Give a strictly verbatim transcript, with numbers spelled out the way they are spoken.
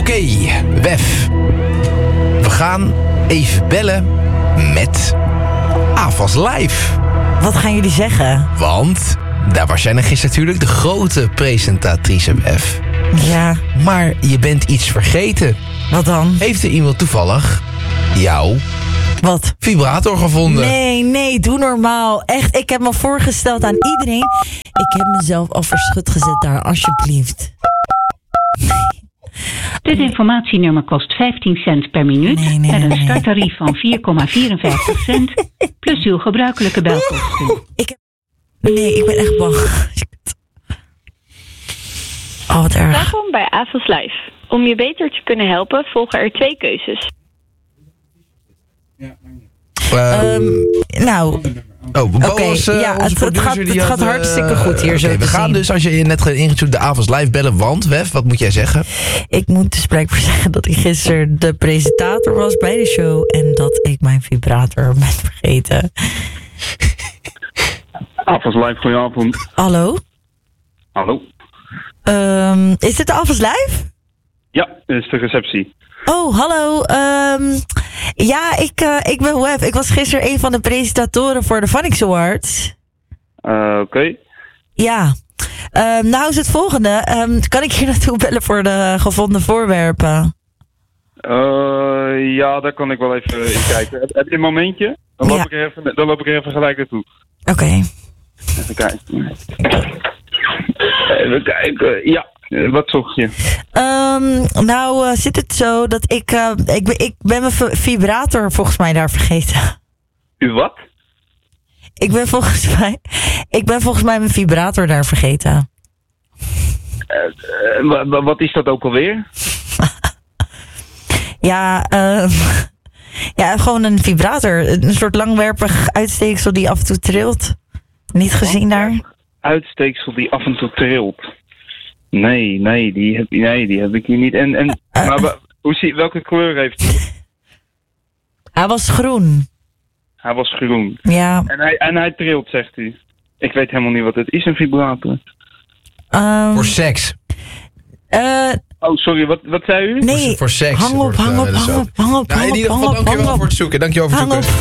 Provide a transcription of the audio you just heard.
okay, Wef. We gaan even bellen met Avas Live. Wat gaan jullie zeggen? Want daar was jij nog gisteren natuurlijk de grote presentatrice, Wef. Ja. Maar je bent iets vergeten. Wat dan? Heeft er iemand toevallig jouw Wat? vibrator gevonden? Nee, nee, doe normaal. Echt, ik heb me voorgesteld aan iedereen. Ik heb mezelf al verschut gezet daar, alsjeblieft. Dit informatienummer kost vijftien cent per minuut Nee, nee, met een nee. starttarief van vier komma vierenvijftig cent plus uw gebruikelijke belkosten. Ik heb... Nee, ik ben echt bang. Oh, wat erg. Welkom bij Avas Live. Om je beter te kunnen helpen volgen er twee keuzes. Uh, Um, nou, oh, Bo Oké, was, uh, ja, onze het- het producer, gaat- die het had, gaat uh, hartstikke goed hier zo oké, we te gaan zien. dus, als je net gaat ingezoekt de Avas Live bellen, want Wef, wat moet jij zeggen? ik moet dus blijkbaar zeggen dat ik gisteren de presentator was bij de show en dat ik mijn vibrator ben vergeten. Avas Live, goedenavond. Hallo? Hallo. Um, is dit de Avas Live? Ja, dit is de receptie. Oh, hallo. Um, ja, ik, uh, ik ben Wef. Ik was gisteren een van de presentatoren voor de Phonics Awards. Uh, Oké. Okay. Ja. Um, nou is het volgende. Um, kan ik hier naartoe bellen voor de gevonden voorwerpen? Uh, ja, daar kan ik wel even in kijken. Heb, heb je een momentje? Dan loop, Ja. ik er even, dan loop ik er even gelijk naartoe. Oké. Okay. Even kijken. Even kijken. Ja, wat zocht je? Um, nou uh, zit het zo dat ik... Uh, ik, ben, ik ben mijn v- vibrator volgens mij daar vergeten. U wat? Ik ben volgens mij... Ik ben volgens mij mijn vibrator daar vergeten. Uh, uh, w- wat is dat ook alweer? Ja, uh, ja, gewoon een vibrator. Een soort langwerpig uitsteeksel die af en toe trilt. Niet gezien daar? Uitsteeksel die af en toe trilt. Nee, nee, die heb, nee, die heb ik hier niet. En, en, Uh, maar wa- hoe zie, welke kleur heeft hij? Hij was groen. Hij was groen. Ja. En hij, en hij trilt, zegt u. Ik weet helemaal niet wat het is, een vibrator. Um, Voor seks. uh, Oh, sorry, wat, wat zei u? nee, Voor seks. hang op, wordt, uh, hang op, wel eens hang zo. op, hang op, Nou, hang in op, ieder hang geval, op, dankjewel hang voor op. het zoeken. Dankjewel voor het Hang zoeken. op.